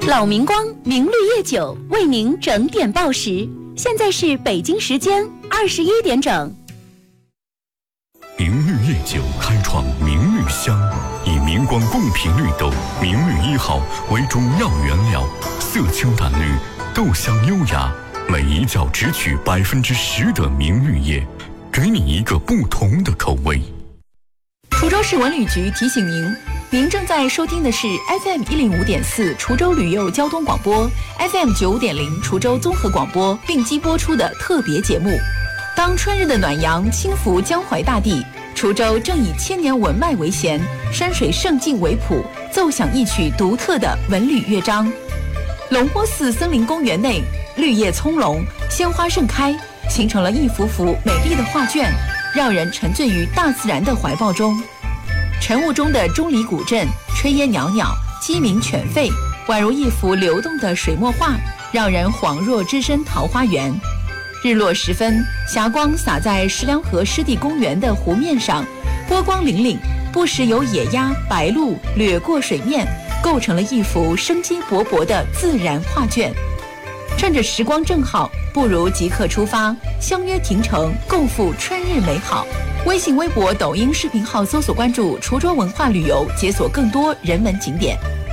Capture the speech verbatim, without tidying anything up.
老明光明绿叶酒为您整点报时，现在是北京时间二十一点整。 明绿叶酒开创明绿香，以明光贡品绿豆明绿一号为主要原料，色清淡绿，豆香优雅，每一窖只取百分之十的明绿叶，给你一个不同的口味。 滁州市文旅局提醒您，您正在收听的是 F M 一零五点四滁州旅游交通广播 ，F M 九五点零滁州综合广播并机播出的特别节目。当春日的暖阳轻拂江淮大地，滁州正以千年文脉为弦，山水胜境为谱，奏响一曲独特的文旅乐章。龙坡寺森林公园内，绿叶葱茏，鲜花盛开，形成了一幅幅美丽的画卷，让人沉醉于大自然的怀抱中。晨雾中的钟离古镇，炊烟袅袅，鸡鸣犬吠，宛如一幅流动的水墨画，让人恍若置身桃花源。日落时分，霞光洒在石梁河湿地公园的湖面上，波光粼粼，不时有野鸭、白鹭掠过水面，构成了一幅生机勃勃的自然画卷。趁着时光正好，不如即刻出发，相约停城，共赴春日美好。微信、微博、抖音视频号搜索关注滁州文化旅游，解锁更多人文景点。